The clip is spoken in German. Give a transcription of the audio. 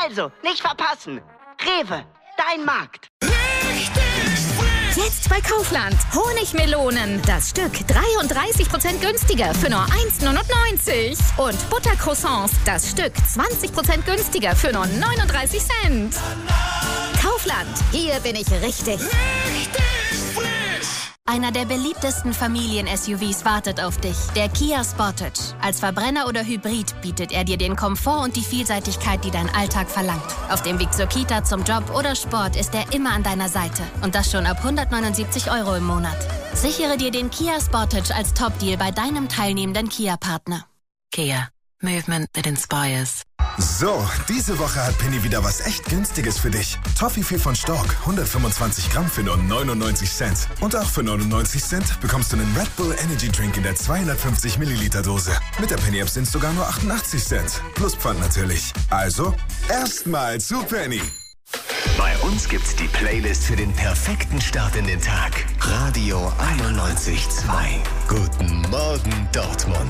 Also, nicht verpassen. Rewe, dein Markt. Jetzt bei Kaufland. Honigmelonen. Das Stück 33% günstiger für nur 1,99 €. Und Buttercroissants. Das Stück 20% günstiger für nur 39 Cent. Kaufland. Hier bin ich richtig. Einer der beliebtesten Familien-SUVs wartet auf dich, der Kia Sportage. Als Verbrenner oder Hybrid bietet er dir den Komfort und die Vielseitigkeit, die dein Alltag verlangt. Auf dem Weg zur Kita, zum Job oder Sport ist er immer an deiner Seite. Und das schon ab 179 € im Monat. Sichere dir den Kia Sportage als Top-Deal bei deinem teilnehmenden Kia-Partner. Kia. Movement that inspires. So, diese Woche hat Penny wieder was echt Günstiges für dich. Toffifee von Stork, 125 Gramm für nur 99 Cent. Und auch für 99 Cent bekommst du einen Red Bull Energy Drink in der 250 Milliliter Dose. Mit der Penny App sind es sogar nur 88 Cent. Plus Pfand natürlich. Also, erstmal zu Penny. Bei uns gibt's die Playlist für den perfekten Start in den Tag. Radio 91.2. Guten Morgen, Dortmund.